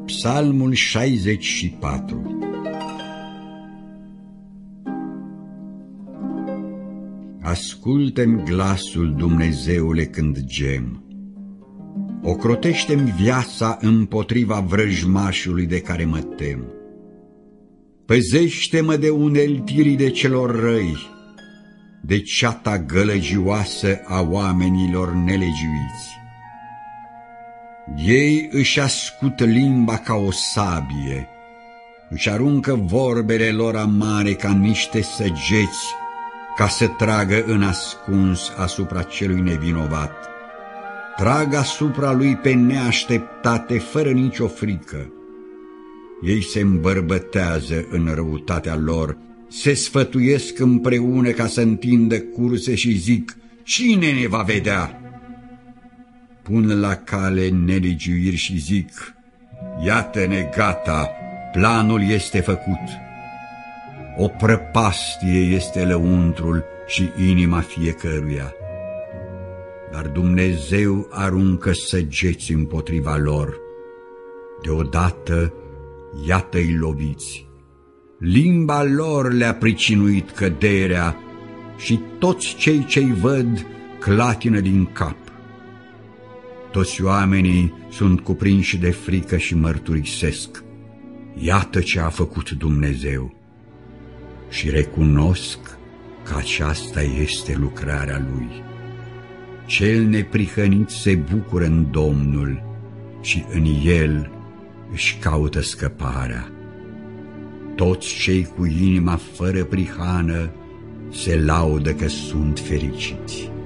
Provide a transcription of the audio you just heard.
Psalmul 64. Ascultă-mi glasul, Dumnezeule, când gem. Ocrotește-mi viața împotriva vrăjmașului de care mă tem. Păzește-mă de uneltirii de celor răi, de ceata gălăgioasă a oamenilor nelegiuiți. Ei își ascut limba ca o sabie, își aruncă vorbele lor amare ca niște săgeți, ca să tragă în ascuns asupra celui nevinovat. Trag asupra lui pe neașteptate, fără nicio frică. Ei se îmbărbătează în răutatea lor, se sfătuiesc împreună ca să întindă curse și zic: cine ne va vedea? Pun la cale nelegiuiri și zic: iată-ne gata, planul este făcut. O prăpastie este lăuntrul și inima fiecăruia. Dar Dumnezeu aruncă săgeți împotriva lor. Deodată, iată-i loviți. Limba lor le-a pricinuit căderea și toți cei ce-i văd clatină din cap. Toți oamenii sunt cuprinși de frică și mărturisesc: iată ce a făcut Dumnezeu. Și recunosc că aceasta este lucrarea Lui. Cel neprihănit se bucură în Domnul și în El își caută scăparea. Toți cei cu inima fără prihană se laudă că sunt fericiți.